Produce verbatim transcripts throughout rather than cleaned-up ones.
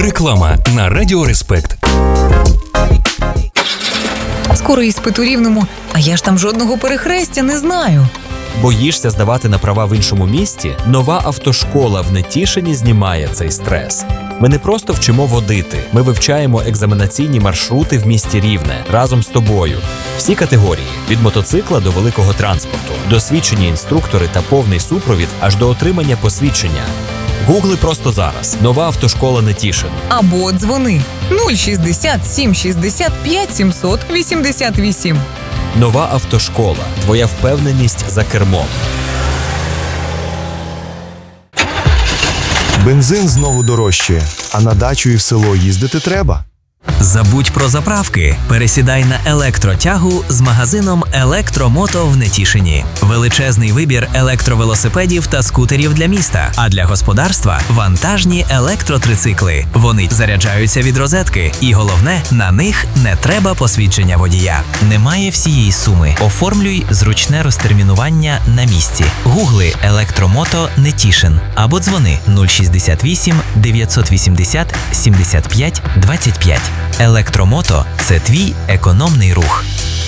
Реклама на Радіо Респект. Скоро іспит у Рівному, а я ж там жодного перехрестя не знаю. Боїшся здавати на права в іншому місті? Нова автошкола в Нетішині знімає цей стрес. Ми не просто вчимо водити, ми вивчаємо екзаменаційні маршрути в місті Рівне разом з тобою. Всі категорії – від мотоцикла до великого транспорту, досвідчені інструктори та повний супровід аж до отримання посвідчення. Гугли просто зараз. Нова автошкола Нетішин. Або дзвони нуль шістдесят сім шістдесят п'ять сімсот вісімдесят вісім. Нова автошкола. Твоя впевненість за кермом. Бензин знову дорожчає, а на дачу і в село їздити треба. Забудь про заправки. Пересідай на електротягу з магазином «Електромото» в Нетішині. Величезний вибір електровелосипедів та скутерів для міста, а для господарства – вантажні електротрицикли. Вони заряджаються від розетки, і головне – на них не треба посвідчення водія. Немає всієї суми. Оформлюй зручне розтермінування на місці. Гугли «Електромото Нетішин» або дзвони нуль шістдесят вісім дев'ятсот вісімдесят сімдесят п'ять двадцять п'ять. Електромото – це твій економний рух.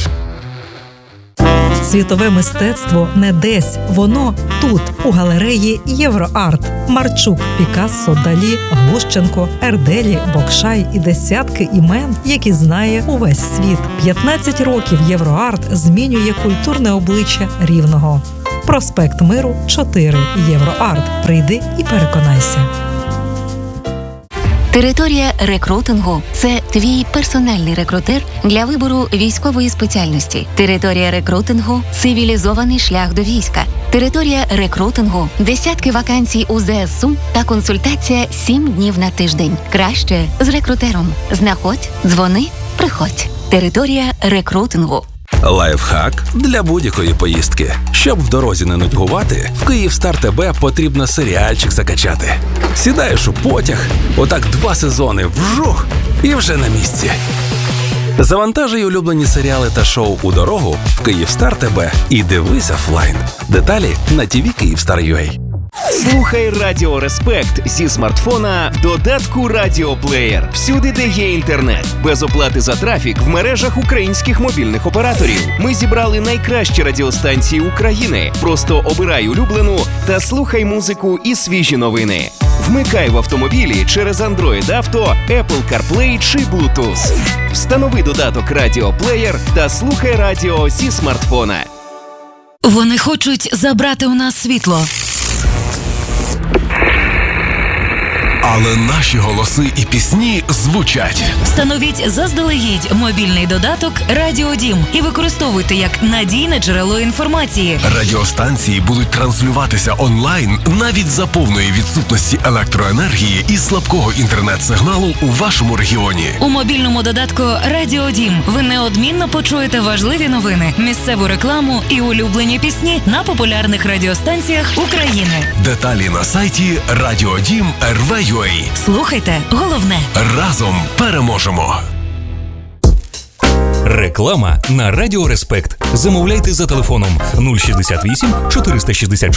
Світове мистецтво не десь, воно тут, у галереї Євроарт. Марчук, Пікассо, Далі, Глущенко, Ерделі, Бокшай і десятки імен, які знає увесь світ. п'ятнадцять років Євроарт змінює культурне обличчя Рівного. Проспект Миру, чотири. Євроарт. Прийди і переконайся. Територія рекрутингу – це твій персональний рекрутер для вибору військової спеціальності. Територія рекрутингу – цивілізований шлях до війська. Територія рекрутингу – десятки вакансій у зе ес у та консультація сім днів на тиждень. Краще з рекрутером. Знаходь, дзвони, приходь. Територія рекрутингу. Лайфхак для будь-якої поїздки. Щоб в дорозі не нудьгувати, в Київстар ТБ потрібно серіальчик закачати. Сідаєш у потяг, отак два сезони вжух і вже на місці. Завантажуй улюблені серіали та шоу у дорогу в Київстар ТБ і дивись офлайн. Деталі на ті ві Київстар точка ю а. Слухай Радіо Респект зі смартфона в додатку Радіоплеєр. Всюди, де є інтернет. Без оплати за трафік в мережах українських мобільних операторів. Ми зібрали найкращі радіостанції України. Просто обирай улюблену та слухай музику і свіжі новини. Вмикай в автомобілі через Android Auto, Apple CarPlay чи Bluetooth. Встанови додаток Радіоплеєр та слухай радіо зі смартфона. Вони хочуть забрати у нас світло. Але наші голоси і пісні звучать. Встановіть заздалегідь мобільний додаток «Радіо Дім» і використовуйте як надійне джерело інформації. Радіостанції будуть транслюватися онлайн навіть за повної відсутності електроенергії і слабкого інтернет-сигналу у вашому регіоні. У мобільному додатку «Радіо Дім» ви неодмінно почуєте важливі новини, місцеву рекламу і улюблені пісні на популярних радіостанціях України. Деталі на сайті радіо дім крапка ер ве точка ю а. Слухайте головне. Разом переможемо. Реклама на Радіо Респект. Замовляйте за телефоном нуль шістдесят вісім чотириста шістдесят